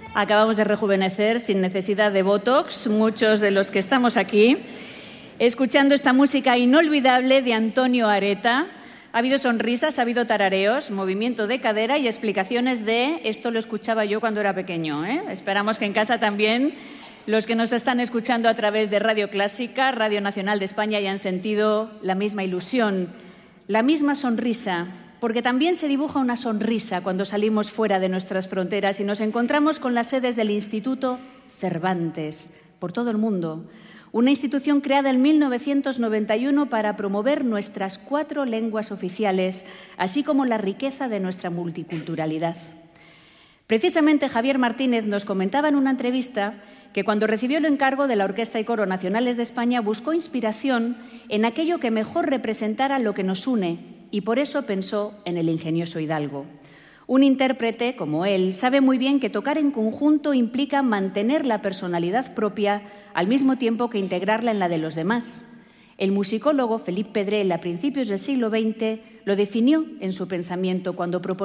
Acabamos de rejuvenecer sin necesidad de Botox, muchos de los que estamos aquí, escuchando esta música inolvidable de Antonio Areta. Ha habido sonrisas, ha habido tarareos, movimiento de cadera y explicaciones de esto lo escuchaba yo cuando era pequeño. Esperamos que en casa también los que nos están escuchando a través de Radio Clásica, Radio Nacional de España, hayan sentido la misma ilusión, la misma sonrisa, porque también se dibuja una sonrisa cuando salimos fuera de nuestras fronteras y nos encontramos con las sedes del Instituto Cervantes por todo el mundo. Una institución creada en 1991 para promover nuestras 4 lenguas oficiales, así como la riqueza de nuestra multiculturalidad. Precisamente Javier Martínez nos comentaba en una entrevista que cuando recibió el encargo de la Orquesta y Coro Nacionales de España buscó inspiración en aquello que mejor representara lo que nos une y por eso pensó en el ingenioso Hidalgo. Un intérprete, como él, sabe muy bien que tocar en conjunto implica mantener la personalidad propia al mismo tiempo que integrarla en la de los demás. El musicólogo Felip Pedrell, a principios del siglo XX, lo definió en su pensamiento cuando proponía